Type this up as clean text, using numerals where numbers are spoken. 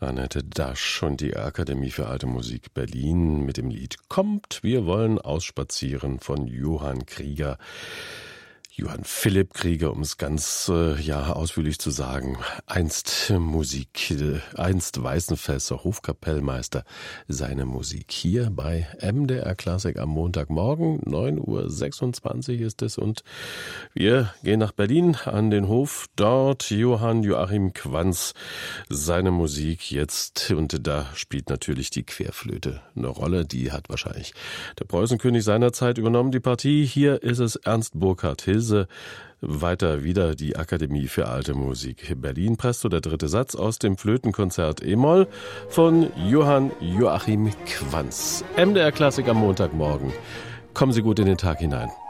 Annette Dasch und die Akademie für Alte Musik Berlin mit dem Lied Kommt, wir wollen auspazieren von Johann Krieger. Johann Philipp Krieger, um es ganz ausführlich zu sagen, einst Weißenfelser Hofkapellmeister, seine Musik hier bei MDR Klassik am Montagmorgen, 9:26 Uhr ist es und wir gehen nach Berlin an den Hof, dort Johann Joachim Quanz, seine Musik jetzt und da spielt natürlich die Querflöte eine Rolle, die hat wahrscheinlich der Preußenkönig seinerzeit übernommen, die Partie, hier ist es Ernst Burkhard Hilse. Weiter wieder die Akademie für Alte Musik Berlin. Presto, der dritte Satz aus dem Flötenkonzert E-Moll von Johann Joachim Quanz. MDR Klassik am Montagmorgen. Kommen Sie gut in den Tag hinein.